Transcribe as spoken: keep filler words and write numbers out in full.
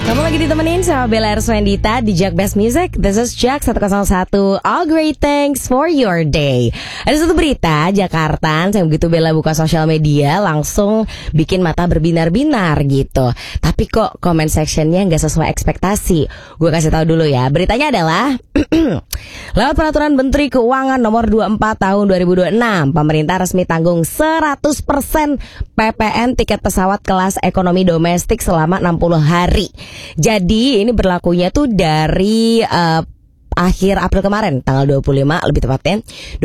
Kamu lagi ditemenin sama Bella Erswendita di Jack Best Music. This is Jack seratus satu. All great thanks for your day. Ada satu berita Jakarta, yang begitu Bella buka sosial media langsung bikin mata berbinar-binar gitu. Tapi kok comment sectionnya nggak sesuai ekspektasi. Gue kasih tahu dulu ya. Beritanya adalah lewat peraturan Menteri Keuangan nomor dua puluh empat tahun dua ribu dua puluh enam, pemerintah resmi tanggung seratus persen P P N tiket pesawat kelas ekonomi domestik selama enam puluh hari. Jadi ini berlakunya tuh dari uh, akhir April kemarin, tanggal dua puluh lima lebih tepatnya